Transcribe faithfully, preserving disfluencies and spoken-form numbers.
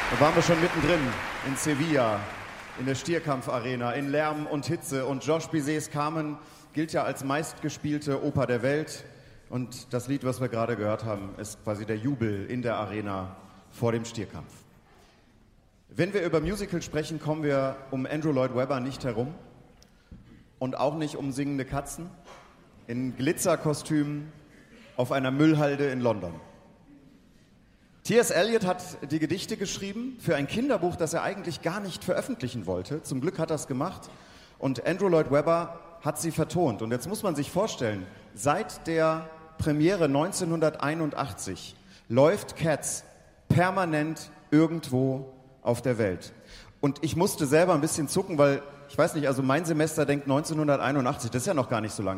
Da waren wir schon mittendrin in Sevilla, in der Stierkampfarena, in Lärm und Hitze. Und Georges Bizets Carmen gilt ja als meistgespielte Oper der Welt. Und das Lied, was wir gerade gehört haben, ist quasi der Jubel in der Arena vor dem Stierkampf. Wenn wir über Musical sprechen, kommen wir um Andrew Lloyd Webber nicht herum. Und auch nicht um singende Katzen in Glitzerkostümen auf einer Müllhalde in London. T S Eliot hat die Gedichte geschrieben für ein Kinderbuch, das er eigentlich gar nicht veröffentlichen wollte. Zum Glück hat er es gemacht. Und Andrew Lloyd Webber hat sie vertont. Und jetzt muss man sich vorstellen, seit der Premiere neunzehnhunderteinundachtzig läuft Cats permanent irgendwo auf der Welt. Und ich musste selber ein bisschen zucken, weil, ich weiß nicht, also mein Semester denkt neunzehnhunderteinundachtzig, das ist ja noch gar nicht so lange